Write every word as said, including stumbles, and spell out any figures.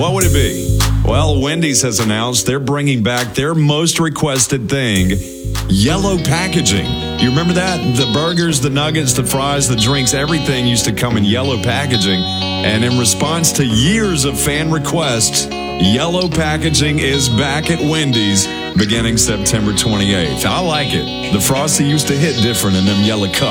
What would it be? Well, Wendy's has announced they're bringing back their most requested thing, yellow packaging. You remember that? The burgers, the nuggets, the fries, the drinks, everything used to come in yellow packaging. And in response to years of fan requests, yellow packaging is back at Wendy's beginning September twenty-eighth. I like it. The Frosty used to hit different in them yellow cups.